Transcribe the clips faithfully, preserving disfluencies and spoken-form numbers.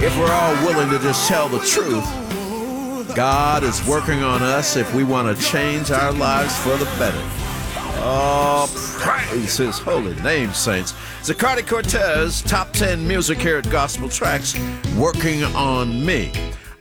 if we're all willing to just tell the truth, God is working on us if we want to change our lives for the better. Oh, praise his holy name, saints. Zaccardi Cortez, top ten music here at Gospel Tracks, working on me.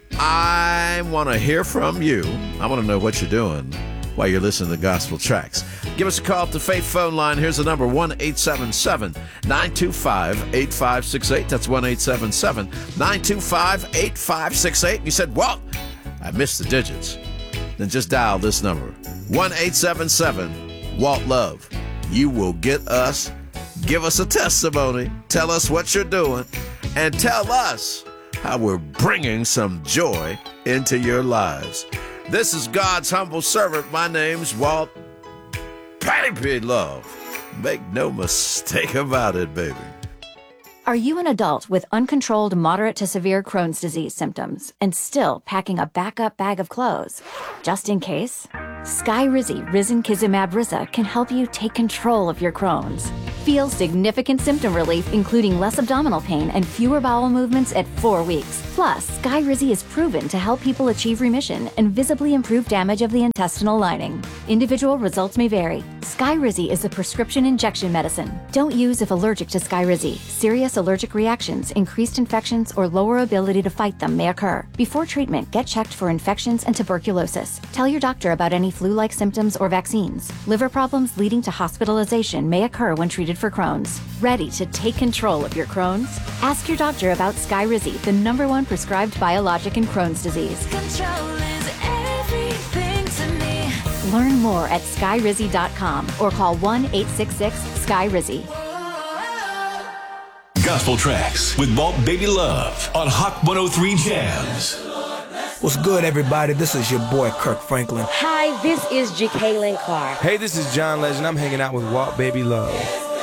I want to hear from you. I want to know what you're doing while you're listening to Gospel Tracks. Give us a call at the Faith phone line. Here's the number, one eight seven seven, nine two five, eight five six eight. That's one eight seven seven, nine two five, eight five six eight. And you said, Walt, I missed the digits. Then just dial this number, one eight seven seven, Walt Love. You will get us. Give us a testimony. Tell us what you're doing. And tell us how we're bringing some joy into your lives. This is God's humble servant. My name's Walt Patty P. Love. Make no mistake about it, baby. Are you an adult with uncontrolled moderate to severe Crohn's disease symptoms and still packing a backup bag of clothes just in case? Skyrizi Risankizumab Riza can help you take control of your Crohn's. Feel significant symptom relief, including less abdominal pain and fewer bowel movements at four weeks. Plus, Skyrizi is proven to help people achieve remission and visibly improve damage of the intestinal lining. Individual results may vary. Skyrizi is a prescription injection medicine. Don't use if allergic to Skyrizi. Serious allergic reactions, increased infections, or lower ability to fight them may occur. Before treatment, get checked for infections and tuberculosis. Tell your doctor about any flu-like symptoms or vaccines. Liver problems leading to hospitalization may occur when treated for Crohn's. Ready to take control of your Crohn's? Ask your doctor about Skyrizi, the number one prescribed biologic in Crohn's disease. Control is everything to me. Learn more at skyrizi dot com or call one eight six six, S K Y R I Z I. Gospel Tracks with Walt Baby Love on Hot one oh three Jams. What's good, everybody? This is your boy, Kirk Franklin. Hi, this is Jacqueline Carr. Hey, this is John Legend. I'm hanging out with Walt Baby Love.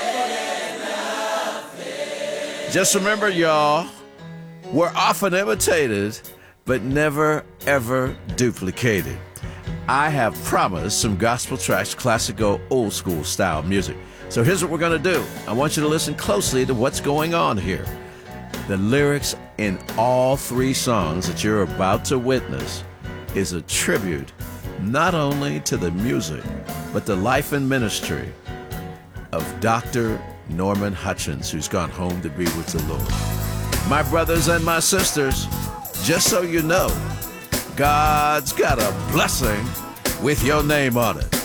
Just remember, y'all, we're often imitated, but never, ever duplicated. I have promised some Gospel Tracks, classical, old school style music. So here's what we're going to do. I want you to listen closely to what's going on here. The lyrics in all three songs that you're about to witness is a tribute not only to the music, but the life and ministry of Doctor Norman Hutchins, who's gone home to be with the Lord. My brothers and my sisters, just so you know, God's got a blessing with your name on it.